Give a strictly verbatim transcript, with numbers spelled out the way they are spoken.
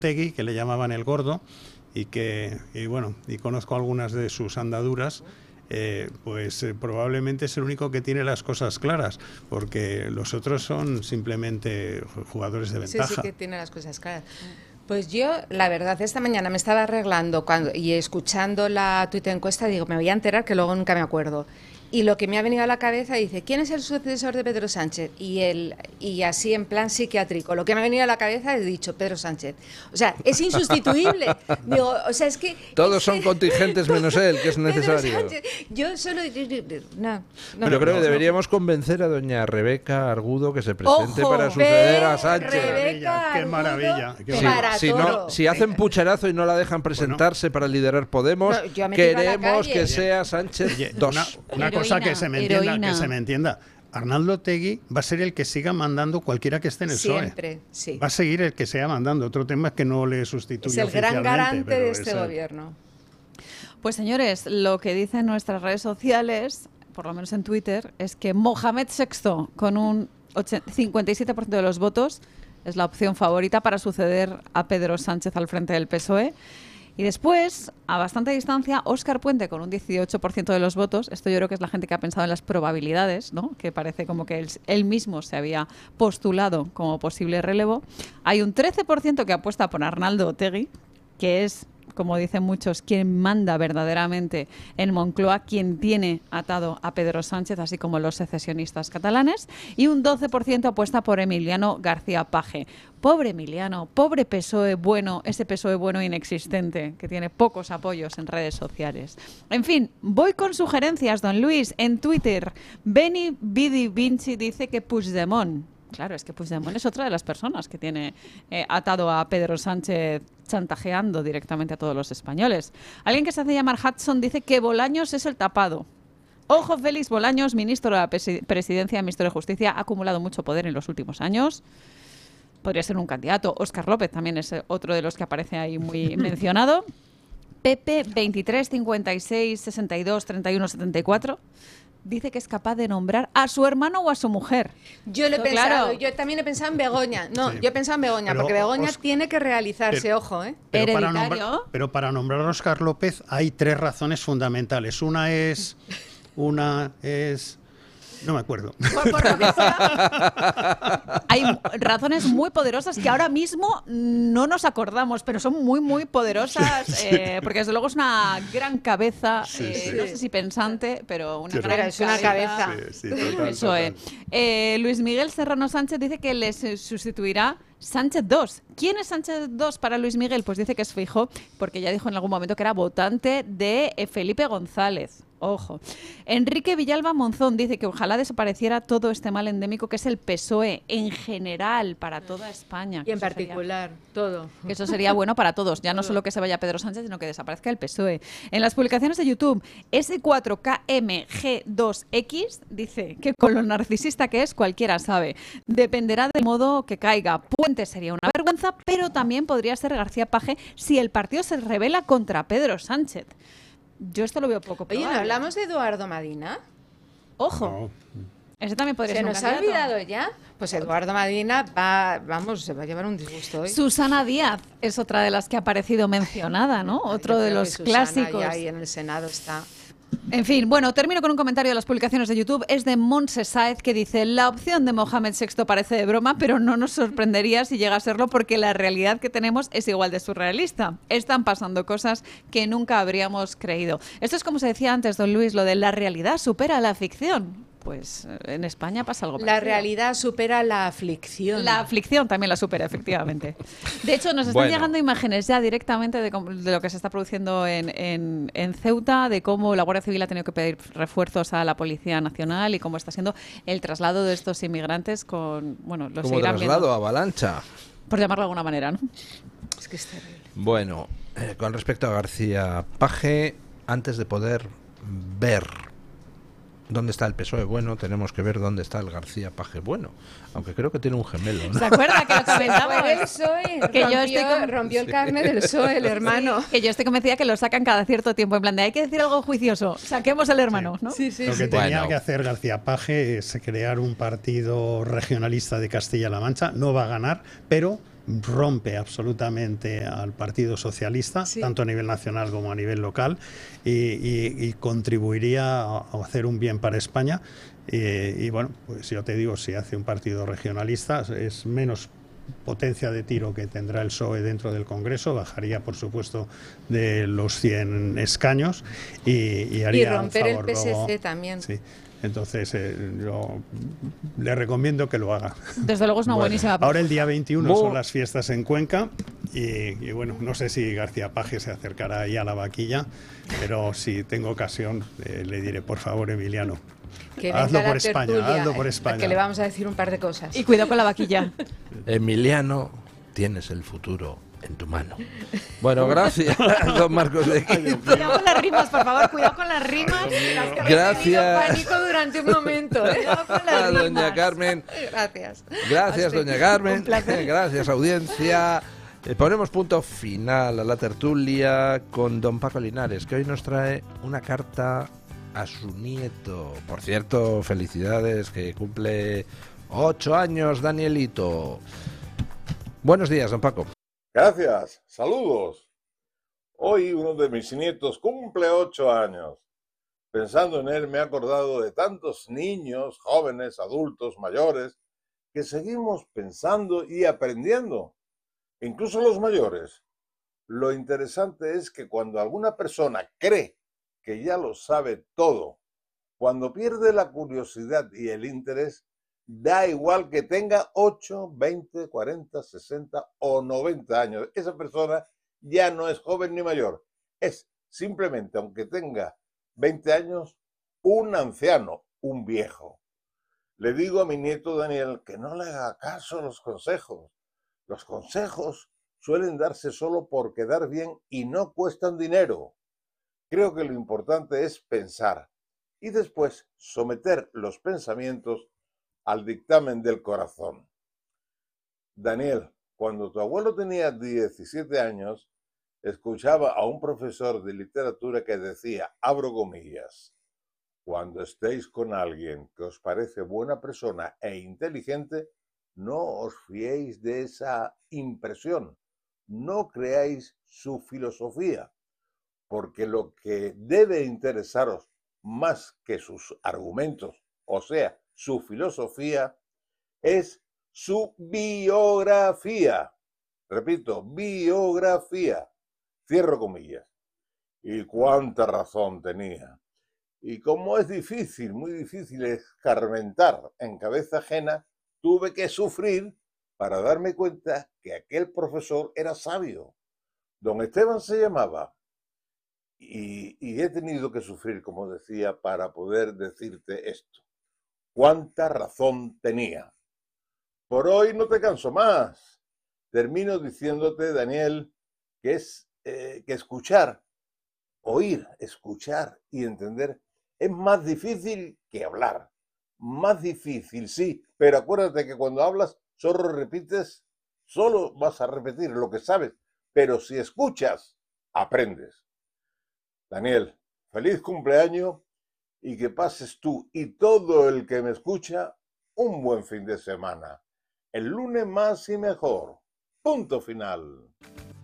Tegui, que le llamaban el Gordo, y que, y bueno, y conozco algunas de sus andaduras. Eh, pues eh, probablemente es el único que tiene las cosas claras, porque los otros son simplemente jugadores de ventaja. Sí, sí que tiene las cosas claras. Pues yo, la verdad, esta mañana me estaba arreglando cuando, y escuchando la Twitter encuesta, digo, me voy a enterar que luego nunca me acuerdo. Y lo que me ha venido a la cabeza dice, ¿quién es el sucesor de Pedro Sánchez? Y el y así en plan psiquiátrico, lo que me ha venido a la cabeza he dicho, Pedro Sánchez. O sea, es insustituible. Digo, o sea, es que... Todos es son que, contingentes menos él, que es necesario. Pedro Sánchez, yo solo... No, no, Pero no, creo no, que deberíamos no. convencer a doña Rebeca Argudo que se presente Ojo, para suceder a Sánchez. Rebeca qué maravilla. Qué Sí, maravilla. si, no, si hacen pucherazo y no la dejan presentarse bueno. para liderar Podemos, no, queremos que sea Sánchez Oye, dos. Una, una heroína, cosa que se me entienda, heroína. que se me entienda. Arnaldo Tegui va a ser el que siga mandando cualquiera que esté en el Siempre, P S O E. sí. Va a seguir el que siga mandando. Otro tema es que no le sustituye Es el gran oficialmente, garante de este es el... gobierno. Pues señores, lo que dicen nuestras redes sociales, por lo menos en Twitter, es que Mohamed sexto, con un cincuenta y siete por ciento de los votos, es la opción favorita para suceder a Pedro Sánchez al frente del P S O E. Y después, a bastante distancia, Óscar Puente con un dieciocho por ciento de los votos. Esto yo creo que es la gente que ha pensado en las probabilidades, ¿no? Que parece como que él, él mismo se había postulado como posible relevo. Hay un trece por ciento que apuesta por Arnaldo Otegi, que es, como dicen muchos, quien manda verdaderamente en Moncloa, quien tiene atado a Pedro Sánchez, así como los secesionistas catalanes, y un doce por ciento apuesta por Emiliano García Paje. Pobre Emiliano, pobre P S O E bueno, ese P S O E bueno inexistente, que tiene pocos apoyos en redes sociales. En fin, voy con sugerencias, don Luis. En Twitter, Beni Vidi Vinci dice que Puigdemont. Claro, es que Puigdemont es otra de las personas que tiene eh, atado a Pedro Sánchez, chantajeando directamente a todos los españoles. Alguien que se hace llamar Hudson dice que Bolaños es el tapado. Ojo, Félix Bolaños, ministro de la Presidencia, ministro de Justicia, ha acumulado mucho poder en los últimos años. Podría ser un candidato. Óscar López también es otro de los que aparece ahí muy mencionado. Pepe veintitrés, cincuenta y seis, sesenta y dos, treinta y uno, setenta y cuatro. Dice que es capaz de nombrar a su hermano o a su mujer. Yo lo he no, pensado, claro. yo también he pensado en Begoña. No, sí. yo he pensado en Begoña, Pero porque Begoña os... tiene que realizarse, pero, ojo, ¿eh? Pero para, Hereditario. nombrar, pero para nombrar a Óscar López hay tres razones fundamentales. Una es... Una es... No me acuerdo. Por, por lo que sea, hay razones muy poderosas que ahora mismo no nos acordamos, pero son muy, muy poderosas, sí, sí. Eh, porque desde luego es una gran cabeza, sí, eh, sí. no sé si pensante, pero una sí, gran es una cabeza. Sí, sí, total, Eso total. es. Eh, Luis Miguel Serrano Sánchez dice que les sustituirá Sánchez dos. ¿Quién es Sánchez dos para Luis Miguel? Pues dice que es Feijóo, porque ya dijo en algún momento que era votante de Felipe González. Ojo. Enrique Villalba Monzón dice que ojalá desapareciera todo este mal endémico que es el P S O E en general para toda España. Y en eso particular, sería, todo. Que eso sería bueno para todos. Ya no solo que se vaya Pedro Sánchez, sino que desaparezca el P S O E. En las publicaciones de YouTube, S cuatro K M G dos X dice que con lo narcisista que es, cualquiera sabe. Dependerá del modo que caiga. Puente sería una vergüenza, pero también podría ser García Paje si el partido se rebela contra Pedro Sánchez. Yo esto lo veo poco probable. Oye, ¿no hablamos de Eduardo Madina? Ojo. No. Ese también podría ¿Se ser un nos ha candidato. olvidado ya? Pues Eduardo Madina va, vamos, se va a llevar un disgusto hoy. Susana Díaz es otra de las que ha aparecido mencionada, ¿no? Otro Yo de creo los que Susana clásicos. ya ahí en el Senado está. En fin, bueno, termino con un comentario de las publicaciones de YouTube. Es de Montse Sáez, que dice: la opción de Mohamed sexto parece de broma, pero no nos sorprendería si llega a serlo, porque la realidad que tenemos es igual de surrealista. Están pasando cosas que nunca habríamos creído. Esto es como se decía antes, don Luis, lo de la realidad supera la ficción. Pues en España pasa algo parecido. La realidad supera la aflicción. La aflicción también la supera, efectivamente. De hecho, nos están Bueno. llegando imágenes ya directamente de, de lo que se está produciendo en, en, en Ceuta, de cómo la Guardia Civil ha tenido que pedir refuerzos a la Policía Nacional y cómo está siendo el traslado de estos inmigrantes con, bueno, los Como seguirán traslado, viendo, avalancha. por llamarlo de alguna manera, ¿no? Es que es terrible. Bueno, eh, con respecto a García Paje, antes de poder ver dónde está el P S O E bueno, tenemos que ver dónde está el García Paje bueno, aunque creo que tiene un gemelo, ¿no? ¿Se acuerda que lo Fue del comentamos? P S O E, Que yo rompió, estoy con- rompió el carnet del P S O E, el hermano. Que yo estoy convencida que lo sacan cada cierto tiempo, en plan de hay que decir algo juicioso, saquemos al hermano, ¿no? Sí, sí, Lo que sí. tenía Bueno. que hacer García Paje es crear un partido regionalista de Castilla-La Mancha. No va a ganar, pero rompe absolutamente al Partido Socialista, Sí. tanto a nivel nacional como a nivel local, y, y- y contribuiría a, a hacer un bien para España. Y, y bueno, pues yo te digo, si hace un partido regionalista, es menos potencia de tiro que tendrá el P S O E dentro del Congreso, bajaría por supuesto de los cien escaños y, y haría Y romper un el favor P S C luego. también. Sí. Entonces, eh, yo le recomiendo que lo haga. Desde luego es una Bueno, buenísima Ahora el día veintiuno Muy- son las fiestas en Cuenca y, y bueno, no sé si García Paje se acercará ahí a la vaquilla, pero si tengo ocasión eh, le diré, por favor, Emiliano, Que venga hazlo la por España, tertulia, hazlo por eh, España. Que le vamos a decir un par de cosas. Y cuidado con la vaquilla. Emiliano, tienes el futuro en tu mano. Bueno, gracias, don Marcos de Quinto. Cuidado con las rimas, por favor, cuidado con las rimas. Gracias. Pánico durante un momento. ¿eh? Cuidado con las a rimas. doña Carmen. Gracias. Gracias, Hasta- doña Carmen. Un placer. Gracias, audiencia. Eh, ponemos punto final a la tertulia con don Paco Linares, que hoy nos trae una carta a su nieto. Por cierto, felicidades, que cumple ocho años, Danielito. Buenos días, don Paco. Gracias, saludos. Hoy uno de mis nietos cumple ocho años. Pensando en él me he acordado de tantos niños, jóvenes, adultos, mayores, que seguimos pensando y aprendiendo. Incluso los mayores. Lo interesante es que cuando alguna persona cree que ya lo sabe todo, cuando pierde la curiosidad y el interés, da igual que tenga ocho, veinte, cuarenta, sesenta o noventa años. Esa persona ya no es joven ni mayor. Es simplemente, aunque tenga veinte años, un anciano, un viejo. Le digo a mi nieto Daniel que no le haga caso a los consejos. Los consejos suelen darse solo por quedar bien y no cuestan dinero. Creo que lo importante es pensar y después someter los pensamientos al dictamen del corazón. Daniel, cuando tu abuelo tenía diecisiete años, escuchaba a un profesor de literatura que decía, abro comillas, cuando estéis con alguien que os parece buena persona e inteligente, no os fiéis de esa impresión, no creáis su filosofía, porque lo que debe interesaros más que sus argumentos, o sea, su filosofía, es su biografía. Repito, biografía. Cierro comillas. Y cuánta razón tenía. Y como es difícil, muy difícil escarmentar en cabeza ajena, tuve que sufrir para darme cuenta que aquel profesor era sabio. Don Esteban se llamaba. Y, y he tenido que sufrir, como decía, para poder decirte esto. Cuánta razón tenía. Por hoy no te canso más. Termino diciéndote, Daniel, que es eh, que escuchar, oír, escuchar y entender es más difícil que hablar. Más difícil, sí, pero acuérdate que cuando hablas solo repites, solo vas a repetir lo que sabes, pero si escuchas, aprendes. Daniel, feliz cumpleaños y que pases tú y todo el que me escucha un buen fin de semana. El lunes más y mejor. Punto final.